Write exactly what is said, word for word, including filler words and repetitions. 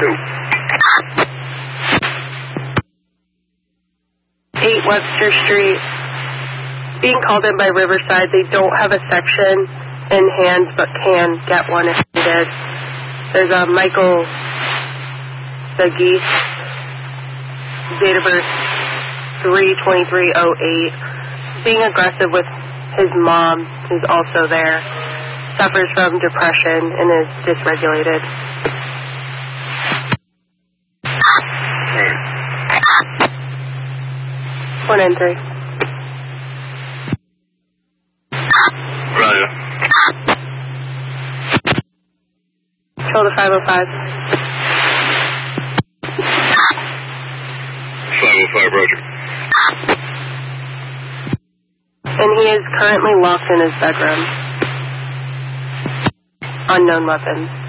two. eight Webster Street. Being called in by Riverside. They don't have a section in hand, but can get one if needed. There's a Michael Sagis, date of birth three twenty-three oh eight. Being aggressive with his mom, who's also there. Suffers from depression and is dysregulated. One and three. Roger. Control to five oh five. five oh five, Roger. And he is currently locked in his bedroom. Unknown weapons.